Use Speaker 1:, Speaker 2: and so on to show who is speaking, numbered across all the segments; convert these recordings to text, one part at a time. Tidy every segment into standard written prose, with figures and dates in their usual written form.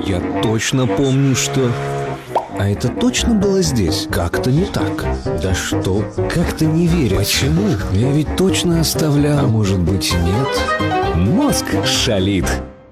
Speaker 1: Я точно помню, что... А это точно было здесь? Как-то не так. Да что? Как-то не верю. Почему? Я ведь точно оставлял. А может быть, нет? Мозг шалит.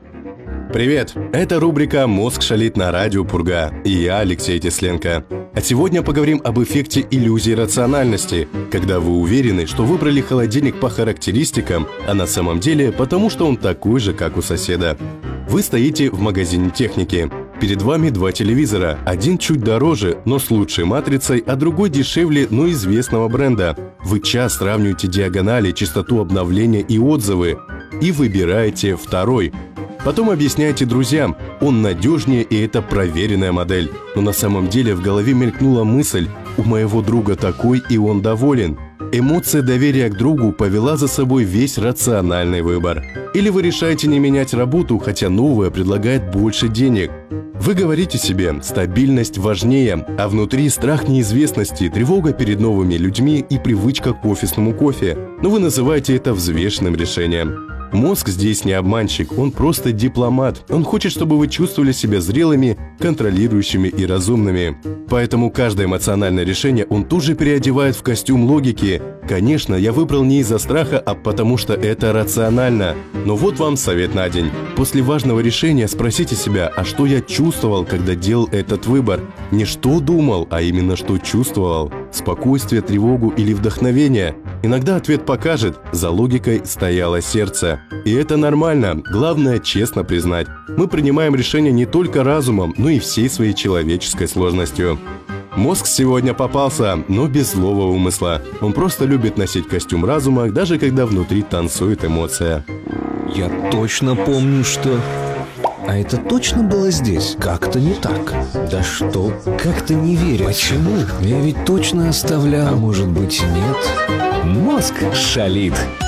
Speaker 2: Привет! Это рубрика «Мозг шалит» на радио Пурга. И я, Алексей Тесленко. А сегодня поговорим об эффекте иллюзии рациональности, когда вы уверены, что выбрали холодильник по характеристикам, а на самом деле потому, что он такой же, как у соседа. Вы стоите в магазине техники. Перед вами два телевизора. Один чуть дороже, но с лучшей матрицей, а другой дешевле, но известного бренда. Вы час сравниваете диагонали, частоту обновления и отзывы. И выбираете второй. Потом объясняете друзьям, он надежнее и это проверенная модель. Но на самом деле в голове мелькнула мысль, у моего друга такой и он доволен. Эмоция доверия к другу повела за собой весь рациональный выбор. Или вы решаете не менять работу, хотя новая предлагает больше денег. Вы говорите себе, стабильность важнее, а внутри страх неизвестности, тревога перед новыми людьми и привычка к офисному кофе. Но вы называете это взвешенным решением. Мозг здесь не обманщик, он просто дипломат. Он хочет, чтобы вы чувствовали себя зрелыми, контролирующими и разумными. Поэтому каждое эмоциональное решение он тут же переодевает в костюм логики. Конечно, я выбрал не из-за страха, а потому что это рационально. Но вот вам совет на день. После важного решения спросите себя, а что я чувствовал, когда делал этот выбор? Не что думал, а именно что чувствовал. Спокойствие, тревогу или вдохновение? Иногда ответ покажет, за логикой стояло сердце. И это нормально, главное честно признать. Мы принимаем решения не только разумом, но и всей своей человеческой сложностью. Мозг сегодня попался, но без злого умысла. Он просто любит носить костюм разума, даже когда внутри танцует эмоция.
Speaker 1: Я точно помню, что... А это точно было здесь? Как-то не так. Да что? Как-то не верю. Почему? Я ведь точно оставлял. А может быть, нет? Мозг шалит.